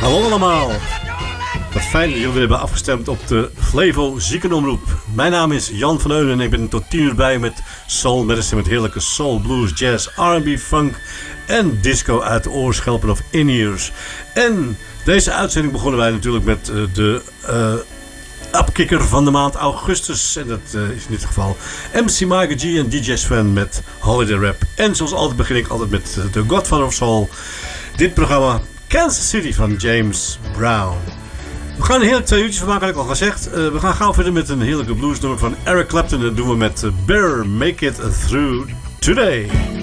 Hallo allemaal. Wat fijn dat jullie hebben afgestemd op de Flevo Ziekenomroep. Mijn naam is Jan van Eulen en ik ben tot 10 uur bij met Soul Medicine, met heerlijke soul, blues, jazz, R&B, funk en disco uit de oorschelpen of in-ears. En deze uitzending begonnen wij natuurlijk met de upkicker van de maand augustus. En dat is in dit geval MC Mike G en DJ Sven met Holiday Rap. En zoals altijd begin ik altijd met The Godfather of Soul. Dit programma Kansas City van James Brown. We gaan een heerlijk 2 uurtjes van maken, had ik al gezegd. We gaan gauw verder met een heerlijke bluesnummer van Eric Clapton. Dat doen we met Better Make It Through Today.